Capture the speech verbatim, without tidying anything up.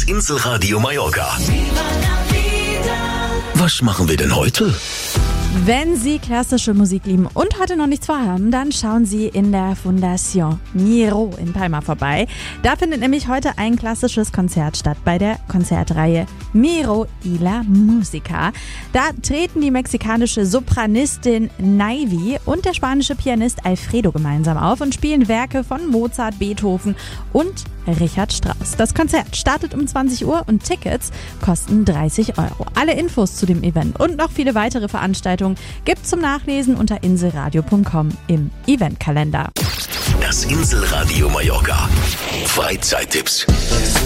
Das Inselradio Mallorca. Was machen wir denn heute? Wenn Sie klassische Musik lieben und heute noch nichts vorhaben, dann schauen Sie in der Fundación Miro in Palma vorbei. Da findet nämlich heute ein klassisches Konzert statt bei der Konzertreihe Miro y la Música. Da treten die mexikanische Sopranistin Naivi und der spanische Pianist Alfredo gemeinsam auf und spielen Werke von Mozart, Beethoven und Richard Strauss. Das Konzert startet um zwanzig Uhr und Tickets kosten dreißig Euro. Alle Infos zu dem Event und noch viele weitere Veranstaltungen gibt's zum Nachlesen unter inselradio punkt com im Eventkalender. Das Inselradio Mallorca. Freizeittipps.